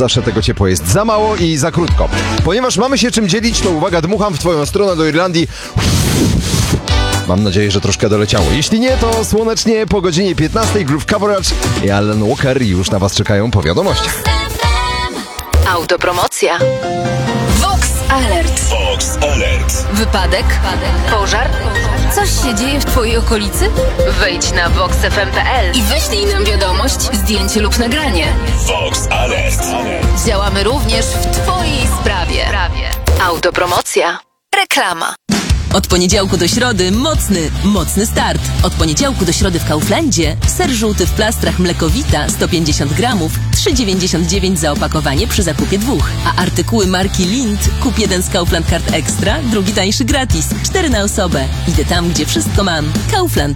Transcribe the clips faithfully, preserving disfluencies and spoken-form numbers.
zawsze tego ciepła jest za mało i za krótko. Ponieważ mamy się czym dzielić, to uwaga, dmucham w twoją stronę do Irlandii. Mam nadzieję, że troszkę doleciało. Jeśli nie, to słonecznie po godzinie piętnastej Groove Coverage i Alan Walker już na was czekają po wiadomościach. Autopromocja. Vox Alert. Vox Alert. Wypadek? Pożar? Coś się dzieje w twojej okolicy? Wejdź na vox f m kropka p l i wyślij nam wiadomość, zdjęcie lub nagranie. Vox Alert. Działamy również w twojej sprawie. Autopromocja. Reklama. Od poniedziałku do środy mocny, mocny start. Od poniedziałku do środy w Kauflandzie ser żółty w plastrach Mlekowita sto pięćdziesiąt gramów, trzy dziewięćdziesiąt dziewięć za opakowanie przy zakupie dwóch. A artykuły marki Lindt kup jeden z Kaufland Card Extra, drugi tańszy gratis. Cztery na osobę. Idę tam, gdzie wszystko mam. Kaufland.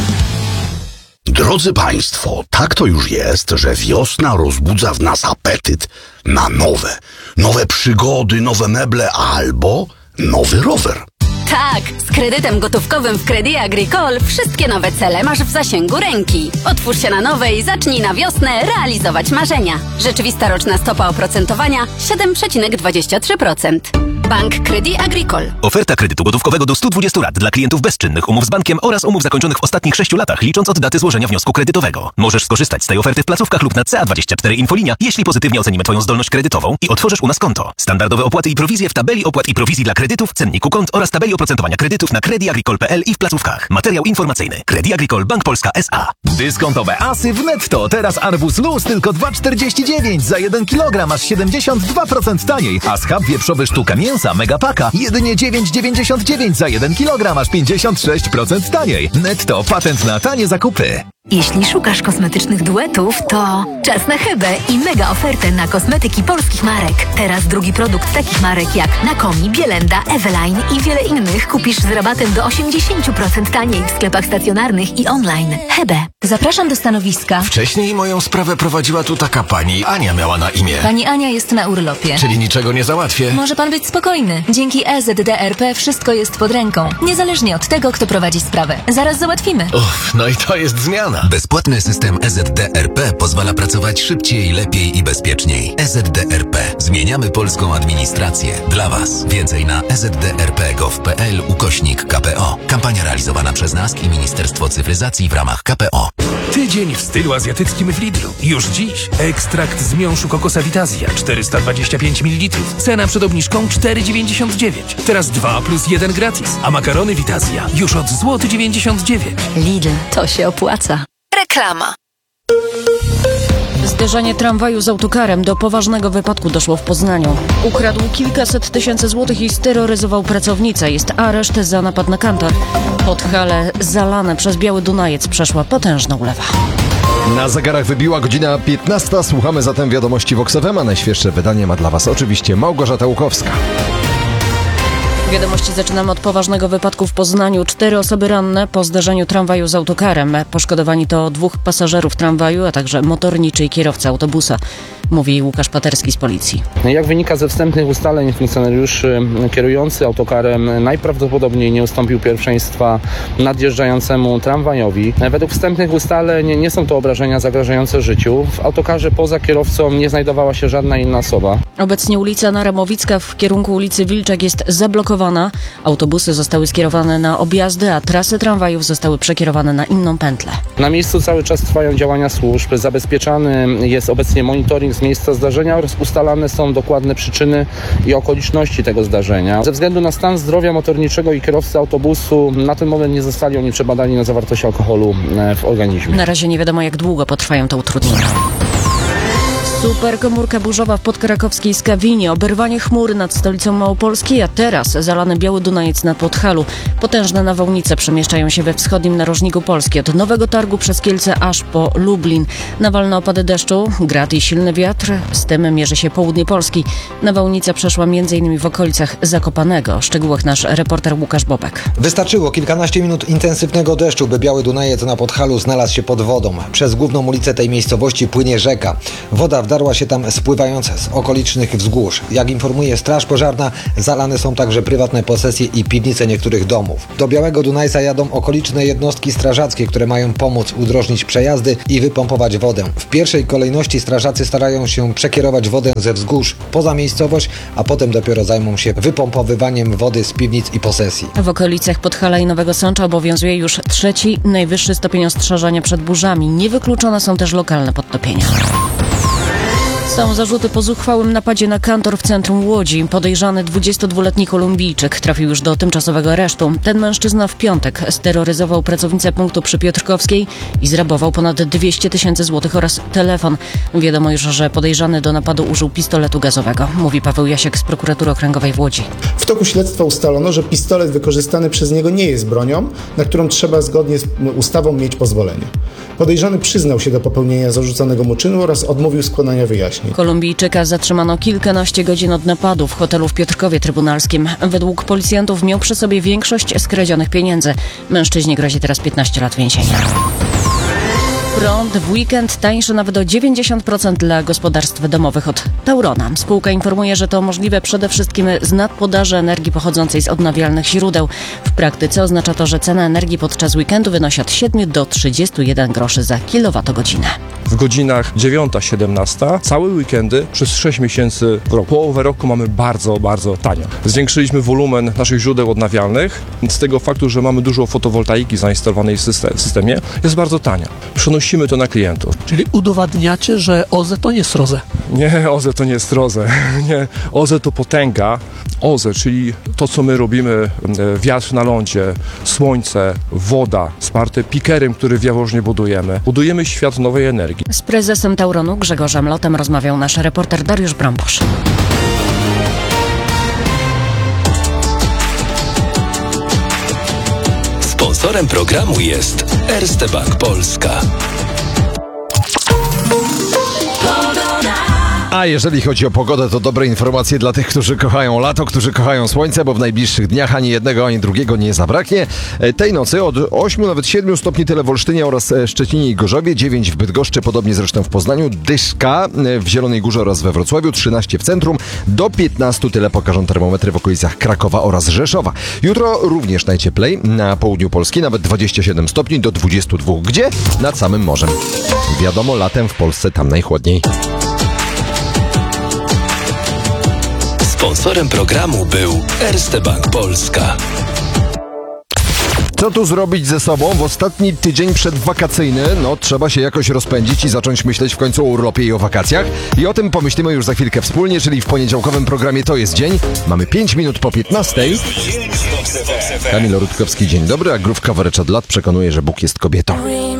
Drodzy Państwo, tak to już jest, że wiosna rozbudza w nas apetyt na nowe. Nowe przygody, nowe meble albo nowy rower. Tak, z kredytem gotówkowym w Crédit Agricole wszystkie nowe cele masz w zasięgu ręki. Otwórz się na nowe i zacznij na wiosnę realizować marzenia. Rzeczywista roczna stopa oprocentowania siedem przecinek dwadzieścia trzy procent. Bank Crédit Agricole. Oferta kredytu gotówkowego do stu dwudziestu lat dla klientów bezczynnych umów z bankiem oraz umów zakończonych w ostatnich sześciu latach, licząc od daty złożenia wniosku kredytowego. Możesz skorzystać z tej oferty w placówkach lub na C A dwadzieścia cztery Infolinia, jeśli pozytywnie ocenimy Twoją zdolność kredytową i otworzysz u nas konto. Standardowe opłaty i prowizje w tabeli opłat i prowizji dla kredytów, cenniku kont oraz tabeli oprocentowania kredytów na crédit agricole kropka p l i w placówkach. Materiał informacyjny. Crédit Agricole Bank Polska S A. Dyskontowe asy w Netto. Teraz arbuz luz tylko dwa czterdzieści dziewięć za jeden kilogram, aż siedemdziesiąt dwa procent taniej. A schab wieprzowy sztuka mięsa Megapaka jedynie dziewięć dziewięćdziesiąt dziewięć za jeden kilogram, aż pięćdziesiąt sześć procent taniej. Netto, patent na tanie zakupy. Jeśli szukasz kosmetycznych duetów, to czas na Hebę i mega ofertę na kosmetyki polskich marek. Teraz drugi produkt takich marek jak Nakomi, Bielenda, Eveline i wiele innych kupisz z rabatem do osiemdziesiąt procent taniej w sklepach stacjonarnych i online. Hebę. Zapraszam do stanowiska. Wcześniej moją sprawę prowadziła tu taka pani. Ania miała na imię. Pani Ania jest na urlopie. Czyli niczego nie załatwię. Może pan być spokojny. Dzięki E Z D R P wszystko jest pod ręką. Niezależnie od tego, kto prowadzi sprawę. Zaraz załatwimy. Uff, no i to jest zmiana. Bezpłatny system E Z D R P pozwala pracować szybciej, lepiej i bezpieczniej. E Z D R P. Zmieniamy polską administrację. Dla Was. Więcej na e z d r p kropka gov kropka p l ukośnik K P O. Kampania realizowana przez N A S K i Ministerstwo Cyfryzacji w ramach K P O. Tydzień w stylu azjatyckim w Lidlu. Już dziś. Ekstrakt z miąższu kokosa Vitazja czterysta dwadzieścia pięć mililitrów. Cena przed obniżką cztery dziewięćdziesiąt dziewięć. Teraz dwa plus jeden gratis. A makarony Vitazja już od złoty dziewięćdziesiąt dziewięć. Lidl, to się opłaca. Reklama. Zderzenie tramwaju z autokarem. Do poważnego wypadku doszło w Poznaniu. Ukradł kilkaset tysięcy złotych i steroryzował pracownicę. Jest areszt za napad na kantor. Podhale zalane przez Biały Dunajec przeszła potężna ulewa. Na zegarach wybiła godzina piętnasta. Słuchamy zatem wiadomości Vox F M, a najświeższe wydanie ma dla Was oczywiście Małgorzata Łukowska. Wiadomości zaczynamy od poważnego wypadku w Poznaniu. Cztery osoby ranne po zderzeniu tramwaju z autokarem. Poszkodowani to dwóch pasażerów tramwaju, a także motorniczy i kierowca autobusa, mówi Łukasz Paterski z policji. Jak wynika ze wstępnych ustaleń, funkcjonariuszy kierujący autokarem najprawdopodobniej nie ustąpił pierwszeństwa nadjeżdżającemu tramwajowi. Według wstępnych ustaleń nie są to obrażenia zagrażające życiu. W autokarze poza kierowcą nie znajdowała się żadna inna osoba. Obecnie ulica Naramowicka w kierunku ulicy Wilczek jest zablokowana. Autobusy zostały skierowane na objazdy, a trasy tramwajów zostały przekierowane na inną pętlę. Na miejscu cały czas trwają działania służb. Zabezpieczany jest obecnie monitoring z miejsca zdarzenia oraz ustalane są dokładne przyczyny i okoliczności tego zdarzenia. Ze względu na stan zdrowia motorniczego i kierowcy autobusu na ten moment nie zostali oni przebadani na zawartość alkoholu w organizmie. Na razie nie wiadomo, jak długo potrwają te utrudnienia. Superkomórka burzowa w podkrakowskiej Skawinie, oberwanie chmury nad stolicą Małopolski, a teraz zalany Biały Dunajec na Podhalu. Potężne nawałnice przemieszczają się we wschodnim narożniku Polski, od Nowego Targu przez Kielce aż po Lublin. Nawalne opady deszczu, grad i silny wiatr, z tym mierzy się południe Polski. Nawałnica przeszła między innymi w okolicach Zakopanego. O szczegółach nasz reporter Łukasz Bobek. Wystarczyło kilkanaście minut intensywnego deszczu, by Biały Dunajec na Podhalu znalazł się pod wodą. Przez główną ulicę tej miejscowości płynie rzeka. Woda w wdarła się tam spływając z okolicznych wzgórz. Jak informuje Straż Pożarna, zalane są także prywatne posesje i piwnice niektórych domów. Do Białego Dunajca jadą okoliczne jednostki strażackie, które mają pomóc udrożnić przejazdy i wypompować wodę. W pierwszej kolejności strażacy starają się przekierować wodę ze wzgórz poza miejscowość, a potem dopiero zajmą się wypompowywaniem wody z piwnic i posesji. W okolicach Podhala i Nowego Sącza obowiązuje już trzeci, najwyższy stopień ostrzeżenia przed burzami. Niewykluczone są też lokalne podtopienia. Są zarzuty po zuchwałym napadzie na kantor w centrum Łodzi. Podejrzany dwudziestodwuletni Kolumbijczyk trafił już do tymczasowego aresztu. Ten mężczyzna w piątek steroryzował pracownicę punktu przy Piotrkowskiej i zrabował ponad dwieście tysięcy złotych oraz telefon. Wiadomo już, że podejrzany do napadu użył pistoletu gazowego, mówi Paweł Jasiek z Prokuratury Okręgowej w Łodzi. W toku śledztwa ustalono, że pistolet wykorzystany przez niego nie jest bronią, na którą trzeba zgodnie z ustawą mieć pozwolenie. Podejrzany przyznał się do popełnienia zarzucanego mu czynu oraz odmówił składania wyjaśnień. Kolumbijczyka zatrzymano kilkanaście godzin od napadu w hotelu w Piotrkowie Trybunalskim. Według policjantów miał przy sobie większość skradzionych pieniędzy. Mężczyźnie grozi teraz piętnaście lat więzienia. Prąd w weekend tańszy nawet o dziewięćdziesiąt procent dla gospodarstw domowych od Taurona. Spółka informuje, że to możliwe przede wszystkim z nadpodaży energii pochodzącej z odnawialnych źródeł. W praktyce oznacza to, że cena energii podczas weekendu wynosi od siedmiu do trzydziestu jeden groszy za kilowatogodzinę. W godzinach dziewiąta siedemnasta całe weekendy przez sześć miesięcy w roku. Połowę roku mamy bardzo, bardzo tanio. Zwiększyliśmy wolumen naszych źródeł odnawialnych. Z tego faktu, że mamy dużo fotowoltaiki zainstalowanej w systemie, jest bardzo tania. Przenosimy to na klientów. Czyli udowadniacie, że O Z E to nie jest ROZE? Nie, O Z E to nie jest ROZE. Nie, O Z E to potęga. O Z E, czyli to, co my robimy, wiatr na lądzie, słońce, woda, wsparte pikerem, który w Jaworznie budujemy. Budujemy świat nowej energii. Z prezesem Tauronu Grzegorzem Lotem rozmawiał nasz reporter Dariusz Brambosz. Sponsorem programu jest Erste Bank Polska. A jeżeli chodzi o pogodę, to dobre informacje dla tych, którzy kochają lato, którzy kochają słońce, bo w najbliższych dniach ani jednego, ani drugiego nie zabraknie. Tej nocy od ośmiu, nawet siedmiu stopni tyle w Olsztynie oraz Szczecinie i Gorzowie, dziewięć w Bydgoszczy, podobnie zresztą w Poznaniu, dyszka w Zielonej Górze oraz we Wrocławiu, trzynaście w centrum, do piętnastu tyle pokażą termometry w okolicach Krakowa oraz Rzeszowa. Jutro również najcieplej, na południu Polski nawet dwadzieścia siedem stopni do dwudziestu dwóch. Gdzie? Nad samym morzem. Wiadomo, latem w Polsce tam najchłodniej. Sponsorem programu był Erste Bank Polska. Co tu zrobić ze sobą w ostatni tydzień przedwakacyjny? No, trzeba się jakoś rozpędzić i zacząć myśleć w końcu o urlopie i o wakacjach. I o tym pomyślimy już za chwilkę wspólnie, czyli w poniedziałkowym programie To jest dzień. Mamy pięć minut po piętnastej. Kamil Rutkowski, dzień dobry, a Grówka Woreczat Lat przekonuje, że Bóg jest kobietą.